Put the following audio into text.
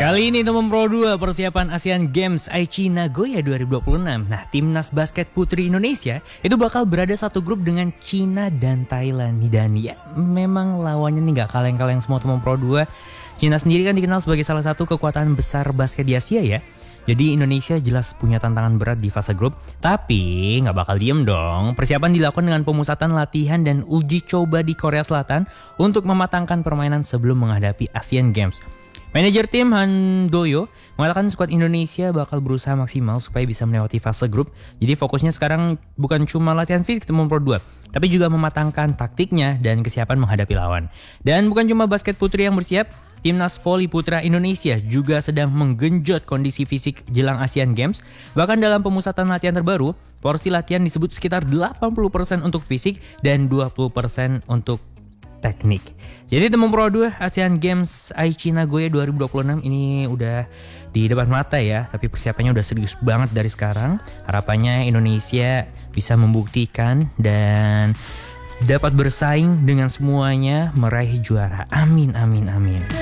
Kali ini teman Pro 2 persiapan ASEAN Games Aichi Nagoya 2026. Nah, timnas basket putri Indonesia itu bakal berada satu grup dengan Cina dan Thailand. Dan ya, memang lawannya nih gak kaleng-kaleng semua teman Pro 2. Cina sendiri kan dikenal sebagai salah satu kekuatan besar basket di Asia ya. Jadi Indonesia jelas punya tantangan berat di fase grup, tapi nggak bakal diem dong. Persiapan dilakukan dengan pemusatan latihan dan uji coba di Korea Selatan untuk mematangkan permainan sebelum menghadapi ASEAN Games. Manajer tim Handoyo mengatakan skuad Indonesia bakal berusaha maksimal supaya bisa melewati fase grup. Jadi fokusnya sekarang bukan cuma latihan fisik teman Pro 2, tapi juga mematangkan taktiknya dan kesiapan menghadapi lawan. Dan bukan cuma basket putri yang bersiap, timnas voli putra Indonesia juga sedang menggenjot kondisi fisik jelang ASEAN Games. Bahkan dalam pemusatan latihan terbaru, porsi latihan disebut sekitar 80% untuk fisik dan 20% untuk teknik. Jadi teman Pro 2, ASEAN Games Aichi Nagoya 2026 ini udah di depan mata ya, tapi persiapannya udah serius banget dari sekarang. Harapannya Indonesia bisa membuktikan dan dapat bersaing dengan semuanya meraih juara. Amin, amin, amin.